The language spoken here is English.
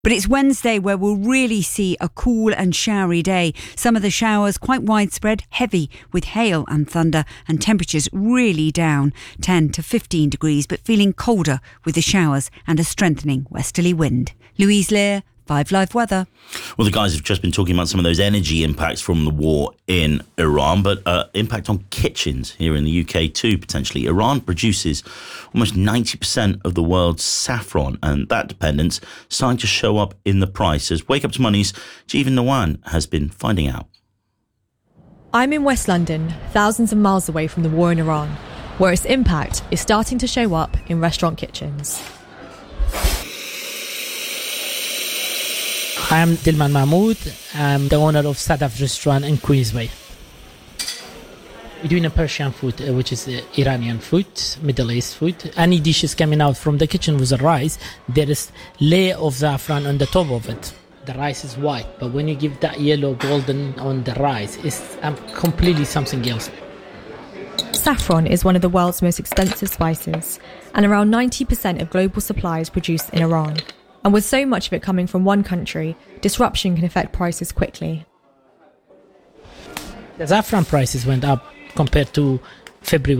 But it's Wednesday where we'll really see a cool and showery day. Some of the showers quite widespread, heavy with hail and thunder, and temperatures really down 10 to 15 degrees, but feeling colder with the showers and a strengthening westerly wind. Louise Lear, 5 Live Weather. Well, the guys have just been talking about some of those energy impacts from the war in Iran, but impact on kitchens here in the UK too, potentially. Iran produces almost 90% of the world's saffron, and that dependence starting to show up in the price, as Wake Up to Money's Jeevan Nawan has been finding out. I'm in West London, thousands of miles away from the war in Iran, where its impact is starting to show up in restaurant kitchens. I am Dilman Mahmoud. I'm the owner of Sadaf restaurant in Queensway. We're doing a Persian food, which is Iranian food, Middle East food. Any dishes coming out from the kitchen with the rice, there is layer of saffron on the top of it. The rice is white, but when you give that yellow golden on the rice, it's completely something else. Saffron is one of the world's most expensive spices, and around 90% of global supply is produced in Iran. And with so much of it coming from one country, disruption can affect prices quickly. The saffron prices went up compared to February